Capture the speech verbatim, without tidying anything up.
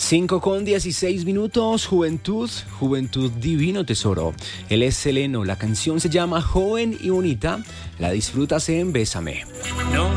cinco con dieciséis minutos, Juventud, Juventud Divino Tesoro. Él es Seleno, la canción se llama Joven y Bonita, la disfrutas en Bésame. No.